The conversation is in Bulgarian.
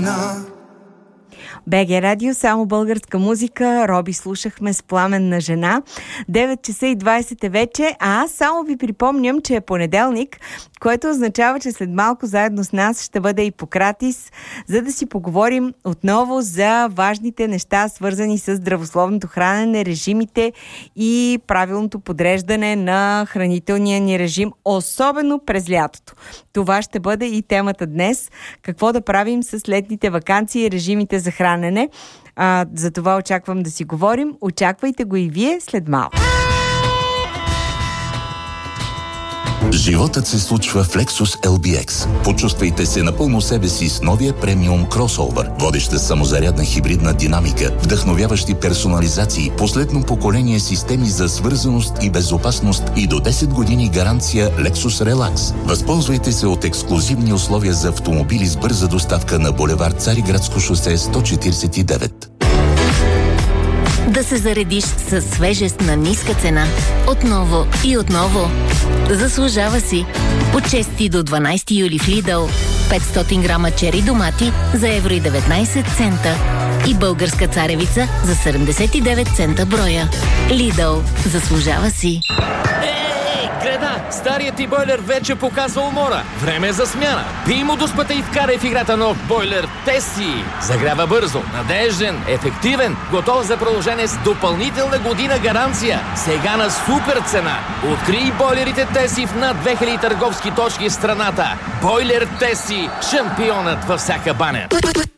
жена. БГ Радио, само българска музика. Роби слушахме с Пламенна жена. 9 часа и 20 е вече, а аз само ви припомням, че е понеделник, което означава, че след малко заедно с нас ще бъде и Пократис, за да си поговорим отново за важните неща, свързани с здравословното хранене, режимите и правилното подреждане на хранителния ни режим, особено през лятото. Това ще бъде и темата днес. Какво да правим с летните ваканции и режимите за хранене. За това очаквам да си говорим. Очаквайте го и вие след малко. Животът се случва в Lexus LBX. Почувствайте се напълно себе си с новия премиум кросовър. Водеща самозарядна хибридна динамика, вдъхновяващи персонализации, последно поколение системи за свързаност и безопасност и до 10 години гаранция Lexus Relax. Възползвайте се от ексклузивни условия за автомобили с бърза доставка на булевард Цариградско шосе 149. Да се заредиш със свежест на ниска цена. Отново и отново. Заслужава си. От 6 до 12 юли в Lidl 500 грама чери домати за евро и 19 цента и българска царевица за 79 цента броя. Lidl. Заслужава си. Греда, старият ти бойлер вече показва умора. Време е за смяна. Пий му дуспата и вкарай в играта нов бойлер Теси. Загрява бързо, надежден, ефективен, готов за продължение с допълнителна година гаранция. Сега на супер цена. Открий бойлерите Теси в над 2000 търговски точки в страната. Бойлер Теси. Шампионът във всяка баня.